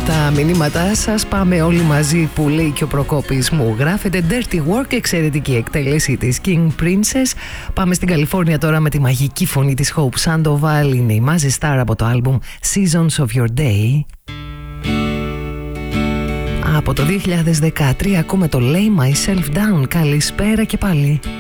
τα μηνύματά σας. Πάμε όλοι μαζί που λέει και ο Προκόπης μου. Γράφετε Dirty Work, εξαιρετική εκτέλεση της King Princess. Πάμε στην Καλιφόρνια τώρα με τη μαγική φωνή της Hope Sandoval. Είναι η Mazzy Star από το άλμπουμ Seasons of Your Day. Από το 2013 ακούμε το Lay Myself Down. Καλησπέρα και πάλι.